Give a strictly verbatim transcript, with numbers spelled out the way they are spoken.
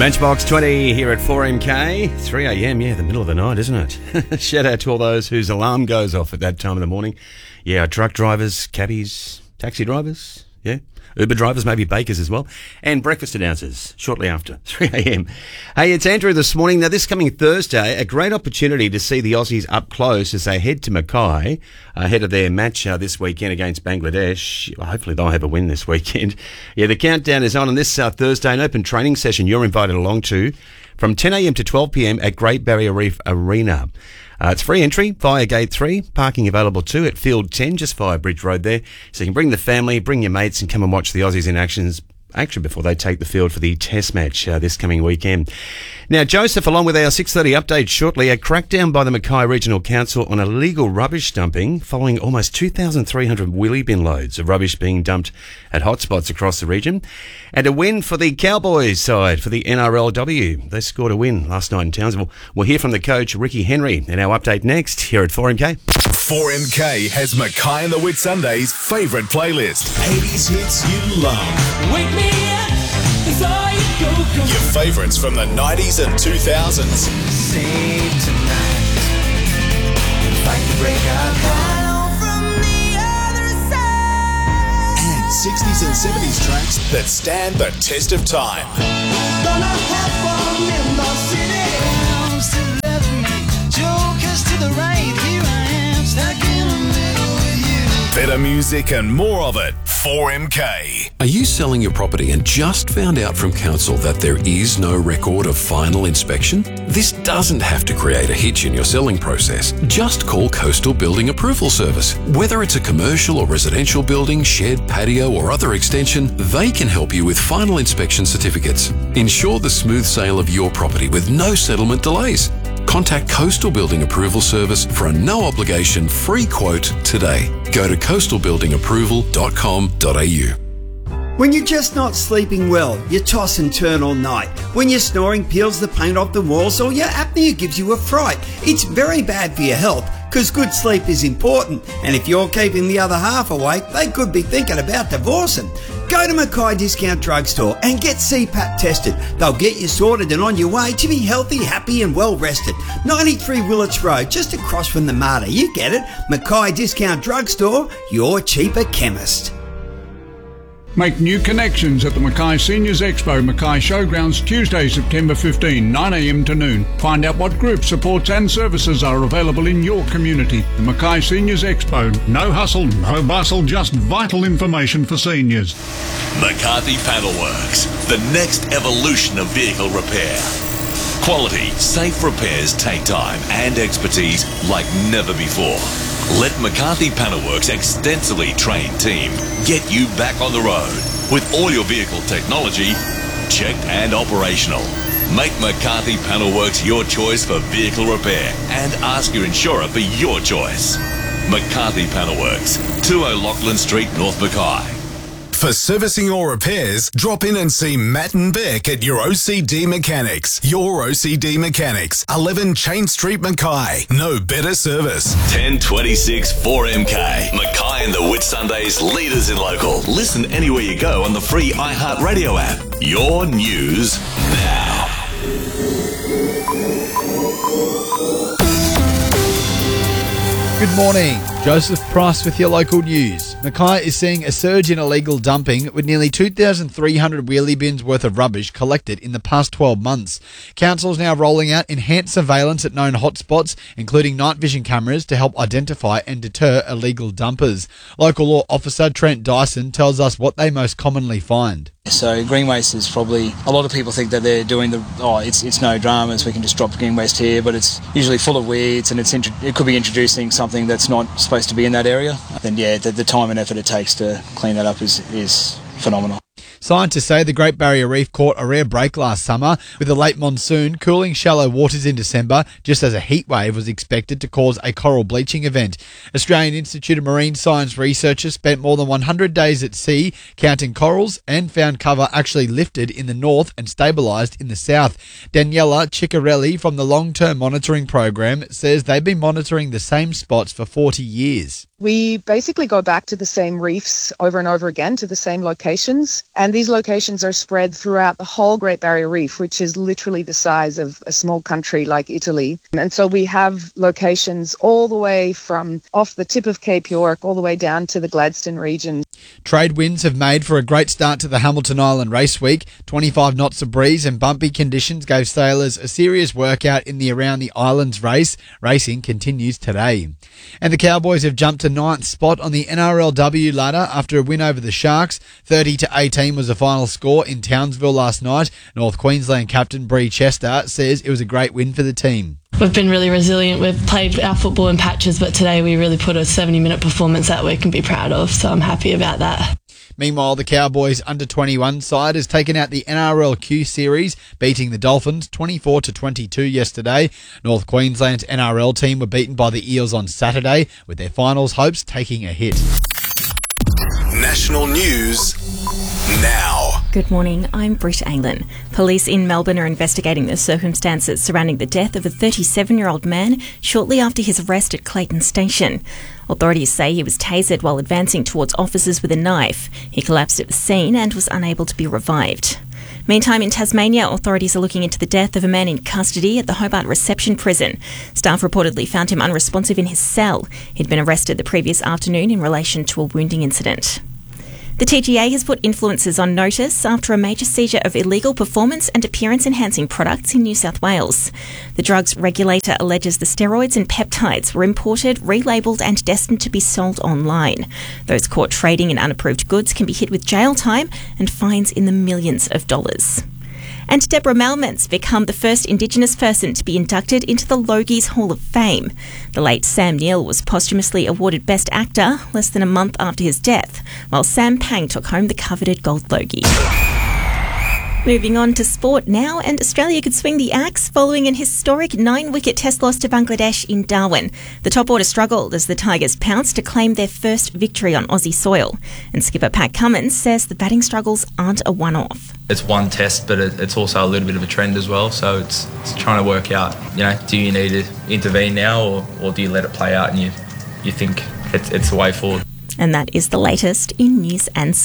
Matchbox twenty here at four M K. three a.m, yeah, the middle of the night, isn't it? Shout out to all those whose alarm goes off at that time of the morning. Yeah, truck drivers, cabbies, taxi drivers, yeah. Uber drivers, maybe bakers as well, and breakfast announcers shortly after three a.m. Hey, it's Andrew this morning. Now, this coming Thursday, a great opportunity to see the Aussies up close as they head to Mackay ahead of their match uh, this weekend against Bangladesh. Well, hopefully they'll have a win this weekend. Yeah, the countdown is on on this uh, Thursday, an open training session you're invited along to from ten a.m. to twelve p.m. at Great Barrier Reef Arena. Uh, it's free entry via Gate three, parking available too at Field ten, just via Bridge Road there. So you can bring the family, bring your mates and come and watch the Aussies in actions, action before they take the field for the Test match uh, this coming weekend. Now, Joseph, along with our six thirty update shortly, a crackdown by the Mackay Regional Council on illegal rubbish dumping following almost two thousand three hundred wheelie bin loads of rubbish being dumped at hotspots across the region. And a win for the Cowboys side for the N R L W. They scored a win last night in Townsville. We'll hear from the coach, Ricky Henry, in our update next here at four M K. four M K has Mackay and the Whitsundays' favourite playlist. eighties hits you love. Wake me up before you go, go. Your favourites from the nineties and two thousands. Save tonight. Fight the breakout call from the other side. And sixties and seventies tracks that stand the test of time. Gonna have fun in the city. Clowns to the left of me, jokers to the right. Here I am, stuck in the middle with you. Better music and more of it. four M K. Are you selling your property and just found out from council that there is no record of final inspection? This doesn't have to create a hitch in your selling process. Just call Coastal Building Approval Service. Whether it's a commercial or residential building, shed, patio or other extension, they can help you with final inspection certificates. Ensure the smooth sale of your property with no settlement delays. Contact Coastal Building Approval Service for a no-obligation free quote today. Go to coastal building approval dot com dot a u. When you're just not sleeping well, you toss and turn all night. When your snoring peels the paint off the walls or your apnea gives you a fright, it's very bad for your health because good sleep is important. And if you're keeping the other half awake, they could be thinking about divorcing. Go to Mackay Discount Drugstore and get C PAP tested. They'll get you sorted and on your way to be healthy, happy and well rested. ninety-three Willits Road, just across from the Marta. You get it. Mackay Discount Drugstore, your cheaper chemist. Make new connections at the Mackay Seniors Expo, Mackay Showgrounds, Tuesday, September fifteenth, nine a.m. to noon. Find out what group supports and services are available in your community. The Mackay Seniors Expo. No hustle, no bustle, just vital information for seniors. McCarthy Panelworks, the next evolution of vehicle repair. Quality, safe repairs take time and expertise like never before. Let McCarthy Panelworks' extensively trained team get you back on the road with all your vehicle technology checked and operational. Make McCarthy Panelworks your choice for vehicle repair and ask your insurer for your choice. McCarthy Panelworks, two O'Loughlin Street, North Mackay. For servicing or repairs, drop in and see Matt and Beck at your O C D Mechanics. Your O C D Mechanics, eleven Chain Street, Mackay. No better service. ten twenty-six four M K. Mackay and the Whitsundays, leaders in local. Listen anywhere you go on the free iHeartRadio app. Your news now. Good morning. Joseph Price with your local news. Mackay is seeing a surge in illegal dumping with nearly two thousand three hundred wheelie bins worth of rubbish collected in the past twelve months. Council is now rolling out enhanced surveillance at known hotspots, including night vision cameras to help identify and deter illegal dumpers. Local law officer Trent Dyson tells us what they most commonly find. So green waste is probably, a lot of people think that they're doing the, oh, it's it's no dramas, we can just drop green waste here, but it's usually full of weeds and it's it could be introducing something that's not supposed to be in that area. Then yeah, the, the time and effort it takes to clean that up is, is phenomenal. Scientists say the Great Barrier Reef caught a rare break last summer with a late monsoon cooling shallow waters in December just as a heat wave was expected to cause a coral bleaching event. Australian Institute of Marine Science researchers spent more than one hundred days at sea counting corals and found cover actually lifted in the north and stabilised in the south. Daniela Ciccarelli from the Long-Term Monitoring Program says they've been monitoring the same spots for forty years. We basically go back to the same reefs over and over again, to the same locations, and And these locations are spread throughout the whole Great Barrier Reef, which is literally the size of a small country like Italy. And so we have locations all the way from off the tip of Cape York all the way down to the Gladstone region. Trade winds have made for a great start to the Hamilton Island Race Week. twenty-five knots of breeze and bumpy conditions gave sailors a serious workout in the Around the Islands race. Racing continues today. And the Cowboys have jumped to ninth spot on the N R L W ladder after a win over the Sharks. thirty to eighteen was the final score in Townsville last night. North Queensland captain Bree Chester says it was a great win for the team. We've been really resilient. We've played our football in patches, but today we really put a seventy-minute performance that we can be proud of, so I'm happy about that. Meanwhile, the Cowboys under twenty-one side has taken out the N R L Q Series, beating the Dolphins twenty-four to twenty-two yesterday. North Queensland's N R L team were beaten by the Eels on Saturday, with their finals hopes taking a hit. National news now. Good morning, I'm Britt Aylan. Police in Melbourne are investigating the circumstances surrounding the death of a thirty-seven-year-old man shortly after his arrest at Clayton Station. Authorities say he was tasered while advancing towards officers with a knife. He collapsed at the scene and was unable to be revived. Meantime, in Tasmania, authorities are looking into the death of a man in custody at the Hobart Reception Prison. Staff reportedly found him unresponsive in his cell. He'd been arrested the previous afternoon in relation to a wounding incident. The T G A has put influencers on notice after a major seizure of illegal performance and appearance-enhancing products in New South Wales. The drugs regulator alleges the steroids and peptides were imported, relabelled and destined to be sold online. Those caught trading in unapproved goods can be hit with jail time and fines in the millions of dollars. And Deborah Malman's become the first Indigenous person to be inducted into the Logies Hall of Fame. The late Sam Neill was posthumously awarded Best Actor less than a month after his death, while Sam Pang took home the coveted Gold Logie. Moving on to sport now, and Australia could swing the axe following an historic nine-wicket test loss to Bangladesh in Darwin. The top order struggled as the Tigers pounced to claim their first victory on Aussie soil. And skipper Pat Cummins says the batting struggles aren't a one-off. It's one test, but it, it's also a little bit of a trend as well. So it's, it's trying to work out, you know, do you need to intervene now or, or do you let it play out and you, you think it's, it's the way forward? And that is the latest in news and